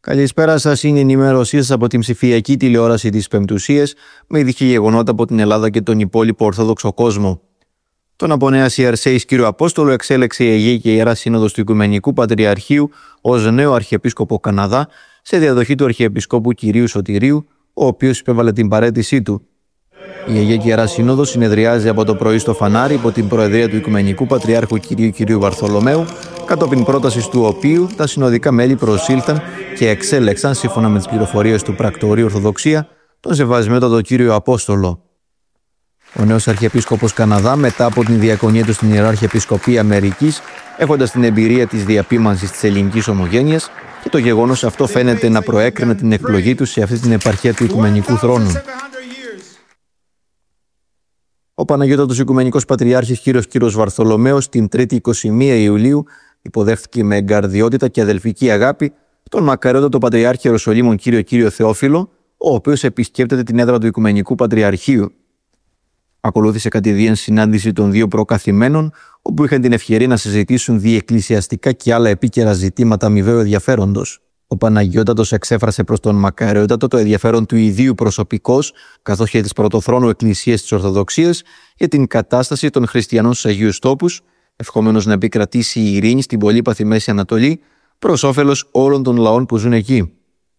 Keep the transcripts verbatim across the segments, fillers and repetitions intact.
Καλησπέρα σας, είναι η ενημέρωσή σας από την ψηφιακή τηλεόραση της Πεμπτουσίας με ειδική γεγονότα από την Ελλάδα και τον υπόλοιπο Ορθόδοξο κόσμο. Τον απονέαση Αρσέης κύριο Απόστολο εξέλεξε η Αγία και Ιερά Σύνοδος του Οικουμενικού Πατριαρχείου ως νέο Αρχιεπίσκοπο Καναδά σε διαδοχή του Αρχιεπισκόπου κυρίου Σωτηρίου, ο οποίος υπέβαλε την παραίτησή του. Η Αγία και Ιερά Σύνοδος συνεδριάζει από το πρωί στο Φανάρι υπό την προεδρία του Οικουμενικού Πατριάρχου κυρίου κυρίου Βαρθολομαίου, κατόπιν πρότασης του οποίου τα συνοδικά μέλη προσήλθαν και εξέλεξαν, σύμφωνα με τις πληροφορίες του Πρακτορείου Ορθοδοξία, τον Σεβασμιότατο κύριο Απόστολο. Ο νέος Αρχιεπίσκοπος Καναδά, μετά από την διακονία του στην Ιερά Αρχιεπισκοπή Αμερικής, έχοντας την εμπειρία της διαπίμανσης της ελληνικής ομογένειας, και το γεγονός αυτό φαίνεται να προέκρινε την εκλογή του σε αυτή την επαρχία του Οικουμενικού θρόνου. Ο Παναγιώτατος Οικουμενικός Πατριάρχης κύριος κύριος Βαρθολομαίος την Τρίτη εικοστή πρώτη Ιουλίου υποδέχθηκε με εγκαρδιότητα και αδελφική αγάπη τον μακαριότατο Πατριάρχη Ιεροσολύμων κύριο κύριο Θεόφιλο, ο οποίος επισκέπτεται την έδρα του Οικουμενικού Πατριαρχείου. Ακολούθησε κατηδίαν συνάντηση των δύο προκαθημένων, όπου είχαν την ευκαιρία να συζητήσουν διεκκλησιαστικά και άλλα επίκαιρα ζητήματα αμοιβαίου ενδιαφέροντος. Ο Παναγιώτατος εξέφρασε προς τον Μακαριότατο το ενδιαφέρον του ιδίου προσωπικώς, καθώς και της πρωτοθρόνου Εκκλησίας της Ορθοδοξίας, για την κατάσταση των χριστιανών στους Αγίους Τόπους, ευχόμενος να επικρατήσει η ειρήνη στην πολύπαθη Μέση Ανατολή, προς όφελος όλων των λαών που ζουν εκεί.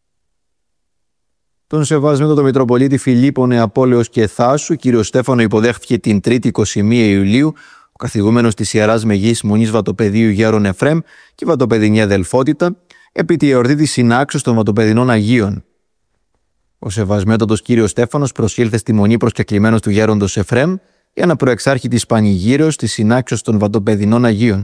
Τον Σεβασμιότατο Μητροπολίτη Φιλίππο Νεαπόλεως και Θάσου, κύριο Στέφανο, υποδέχθηκε την Τρίτη εικοστή πρώτη Ιουλίου ο καθηγούμενος της Ιεράς Μεγής Μονής Βατοπεδίου Γέρον Εφραίμ και Βατοπεδινή Αδελφότητα, επί τη εορτή της συνάξεως των Βατοπεδινών Αγίων. Ο Σεβασμιότατος κύριος Στέφανος προσήλθε στη μονή προσκεκλημένος του Γέροντος Εφραίμ για να προεξάρχει της πανηγύρεως της συνάξεως των Βατοπεδινών Αγίων.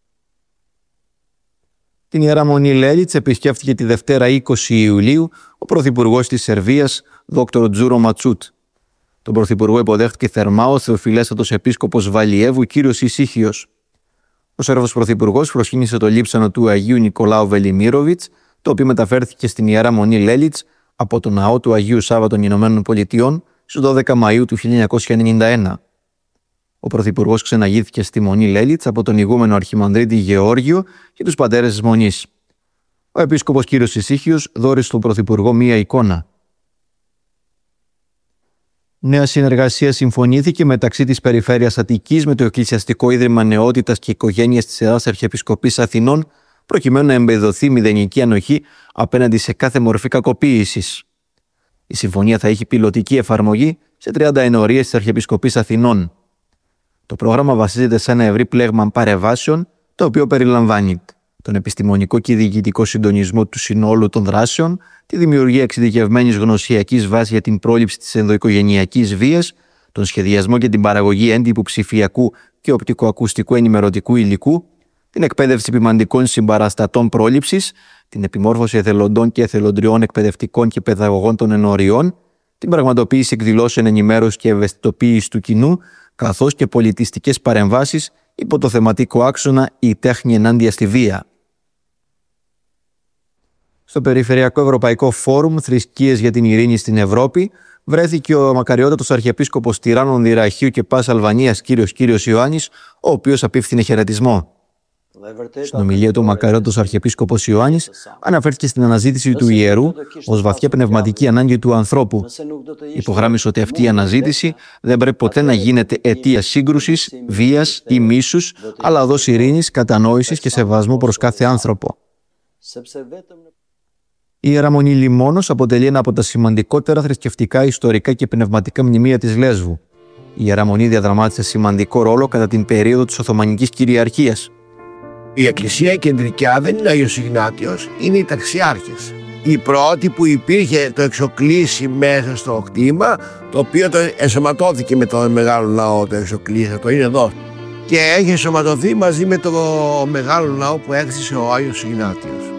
Την Ιερά Μονή Λέλιτς επισκέφθηκε τη Δευτέρα εικοστή Ιουλίου ο Πρωθυπουργός της Σερβίας, δόκτωρ Τζούρο Ματσούτ. Τον Πρωθυπουργό υποδέχτηκε θερμά ο Θεοφιλέστατος Επίσκοπος Βαλιέβου κύριος Ισύχιος. Ο Σέρβος Πρωθυπουργός προσκύνησε το λείψανο του Αγίου Νικολάου Βελιμίροβιτς, το οποίο μεταφέρθηκε στην Ιερά Μονή Λέλιτς από το ναό του Αγίου Σάββα των Ηνωμένων Πολιτειών στις δώδεκα Μαΐου του χίλια εννιακόσια ενενήντα ένα. Ο Πρωθυπουργός ξεναγήθηκε στη Μονή Λέλιτς από τον ηγούμενο Αρχιμανδρίτη Γεώργιο και τους πατέρες της Μονής. Ο Επίσκοπος κύριος Ισύχιος δώρισε στον Πρωθυπουργό μία εικόνα. Νέα συνεργασία συμφωνήθηκε μεταξύ της Περιφέρειας Αττικής με το Εκκλησιαστικό Ίδρυμα Νεότητας και Οικογένειας της Ιεράς Αρχιεπισκοπής Αθηνών, προκειμένου να εμπεδοθεί μηδενική ανοχή απέναντι σε κάθε μορφή κακοποίησης. Η συμφωνία θα έχει πιλωτική εφαρμογή σε τριάντα ενορίες της Αρχιεπισκοπής Αθηνών. Το πρόγραμμα βασίζεται σε ένα ευρύ πλέγμα παρεμβάσεων, το οποίο περιλαμβάνει τον επιστημονικό και διοικητικό συντονισμό του συνόλου των δράσεων, τη δημιουργία εξειδικευμένης γνωσιακής βάσης για την πρόληψη της ενδοοικογενειακής βίας, τον σχεδιασμό και την παραγωγή έντυπου ψηφιακού και οπτικοακουστικού ενημερωτικού υλικού, την εκπαίδευση ποιμαντικών συμπαραστατών πρόληψης, την επιμόρφωση εθελοντών και εθελοντριών εκπαιδευτικών και παιδαγωγών των ενοριών, την πραγματοποίηση εκδηλώσεων ενημέρωσης και ευαισθητοποίηση του κοινού, καθώς και πολιτιστικές παρεμβάσεις υπό το θεματικό άξονα «Η τέχνη ενάντια στη βία». Στο Περιφερειακό Ευρωπαϊκό Φόρουμ Θρησκείες για την Ειρήνη στην Ευρώπη βρέθηκε ο μακαριότατος Αρχιεπίσκοπος Τυράννων Δυραχείου και Πας Αλβανίας κύριος κύριος Ιωάννης, ο οποίος απίφθινε χαιρετισμό. Στην ομιλία του, ο μακαριότατος Αρχιεπίσκοπος Ιωάννης αναφέρθηκε στην αναζήτηση του ιερού ως βαθιά πνευματική ανάγκη του ανθρώπου. Υπογράμμισε ότι αυτή η αναζήτηση δεν πρέπει ποτέ να γίνεται αιτία σύγκρουσης, βίας ή μίσους, αλλά οδός ειρήνης, κατανόησης και σεβασμού προς κάθε άνθρωπο. Η Ιερά Μονή Λιμώνος αποτελεί ένα από τα σημαντικότερα θρησκευτικά, ιστορικά και πνευματικά μνημεία της Λέσβου. Η Ιερά Μονή διαδραμάτισε σημαντικό ρόλο κατά την περίοδο της Οθωμανικής κυριαρχίας. Η Εκκλησία κεντρικά δεν είναι ο Άγιος Ιγνάτιος, είναι οι ταξιάρχες. Η πρώτη που υπήρχε το εξοκλήσι μέσα στο κτήμα, το οποίο το ενσωματώθηκε με το μεγάλο ναό, το εξοκλήσι, το είναι εδώ. Και έχει ενσωματωθεί μαζί με το μεγάλο ναό που έκτισε ο Άγιος Ιγνάτιος.